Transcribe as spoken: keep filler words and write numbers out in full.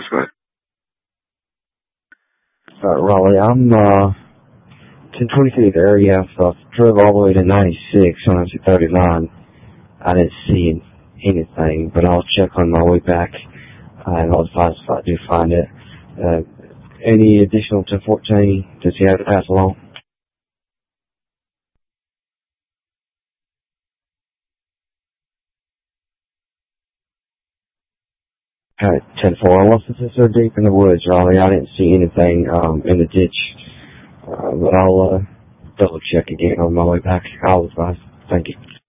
Westway. Uh, Raleigh, I'm, uh, ten twenty-three at the area. So I drove all the way to ninety-six on exit thirty-nine. I didn't see anything, but I'll check on my way back, uh, and I'll advise if I do find it. Uh, any additional to fourteen does he have to pass along? Alright, ten four. Unless it's so deep in the woods, Raleigh, I didn't see anything, um, in the ditch. Uh, but I'll, uh, double check again on my way back. I'll advise. Thank you.